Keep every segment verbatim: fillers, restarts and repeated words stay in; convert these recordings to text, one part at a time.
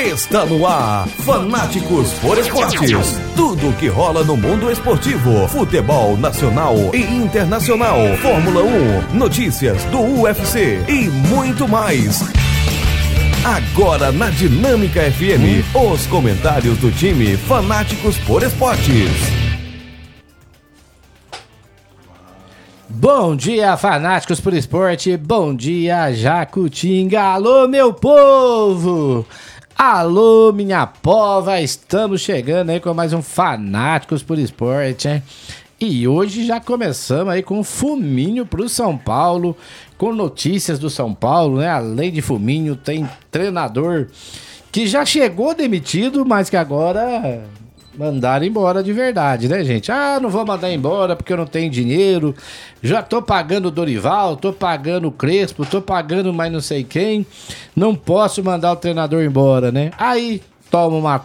Está no ar, Fanáticos por Esportes. Tudo o que rola no mundo esportivo, futebol nacional e internacional, Fórmula um, notícias do U F C e muito mais. Agora na Dinâmica F M, os comentários do time Fanáticos por Esportes. Bom dia, fanáticos por esporte, bom dia, Jacutinga, alô meu povo, alô minha pova, estamos chegando aí com mais um Fanáticos por Esporte, hein? E hoje já começamos aí com um fuminho pro São Paulo, com notícias do São Paulo, né? Além de fuminho, tem treinador que já chegou demitido, mas que agora mandaram embora de verdade, né, gente? Ah, não vou mandar embora porque eu não tenho dinheiro, já tô pagando o Dorival, tô pagando o Crespo, tô pagando mais não sei quem, não posso mandar o treinador embora, né? Aí toma uma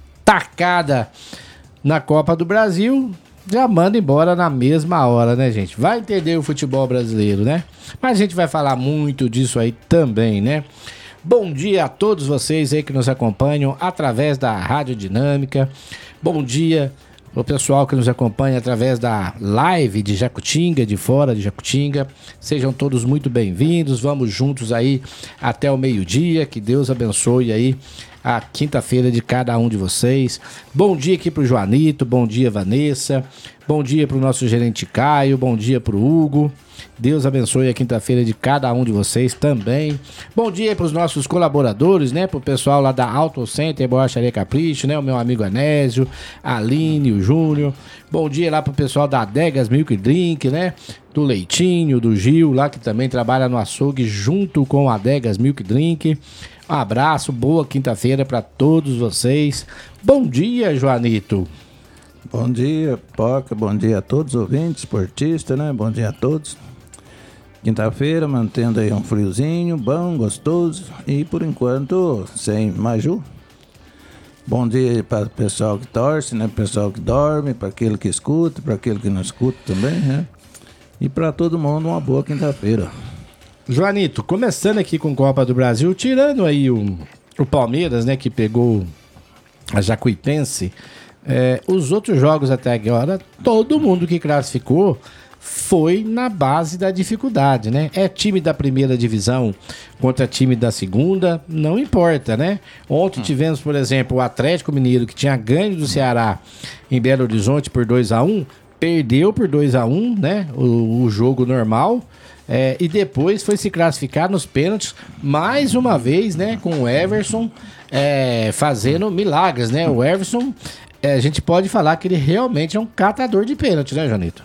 tacada na Copa do Brasil, já manda embora na mesma hora, né, gente? Vai entender o futebol brasileiro, né? Mas a gente vai falar muito disso aí também, né? Bom dia a todos vocês aí que nos acompanham através da Rádio Dinâmica. Bom dia o pessoal que nos acompanha através da live de Jacutinga, de fora de Jacutinga. Sejam todos muito bem-vindos. Vamos juntos aí até o meio-dia. Que Deus abençoe aí a quinta-feira de cada um de vocês. Bom dia aqui pro Joanito, bom dia Vanessa, bom dia pro nosso gerente Caio, bom dia pro Hugo. Deus abençoe a quinta-feira de cada um de vocês também. Bom dia para os nossos colaboradores, né? Pro pessoal lá da Auto Center, Borracharia Capricho, né? O meu amigo Anésio, a Aline, o Júnior. Bom dia lá pro pessoal da Adegas Milk Drink, né? Do Leitinho, do Gil, lá que também trabalha no açougue junto com a Adegas Milk Drink. Um abraço, boa quinta-feira para todos vocês. Bom dia, Joanito. Bom dia, Poca, bom dia a todos os ouvintes, esportistas, né? Bom dia a todos. Quinta-feira, mantendo aí um friozinho, bom, gostoso e por enquanto sem Maju. Bom dia para o pessoal que torce, né? Pessoal que dorme, para aquele que escuta, para aquele que não escuta também, né? E para todo mundo uma boa quinta-feira. Joanito, começando aqui com Copa do Brasil, tirando aí o, o Palmeiras, né, que pegou a Jacuipense, é, os outros jogos até agora, todo mundo que classificou foi na base da dificuldade, né? É time da primeira divisão contra time da segunda, não importa, né? Ontem hum. tivemos, por exemplo, o Atlético Mineiro, que tinha ganho do Ceará em Belo Horizonte por dois a um, perdeu por dois a um, né? O, o jogo normal. É, e depois foi se classificar nos pênaltis, mais uma vez, né, com o Everson é, fazendo milagres, né? O Everson, é, a gente pode falar que ele realmente é um catador de pênalti, né, Janito?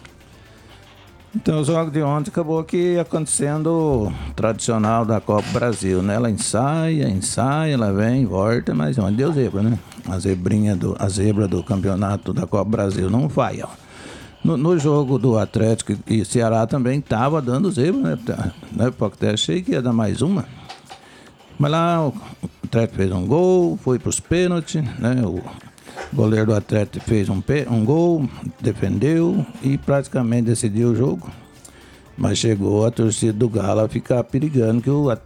Então, o jogo de ontem acabou aqui acontecendo o tradicional da Copa Brasil, né? Ela ensaia, ensaia, ela vem, volta, mas onde deu zebra, né? A zebrinha, do, a zebra do campeonato da Copa Brasil não vai, ó. No, no jogo do Atlético e Ceará também estava dando zebra, né? né? Porque até achei que ia dar mais uma. Mas lá o Atlético fez um gol, foi para os pênaltis, né? O goleiro do Atlético fez um, pê, um gol, defendeu e praticamente decidiu o jogo. Mas chegou a torcida do Galo a ficar perigando que o,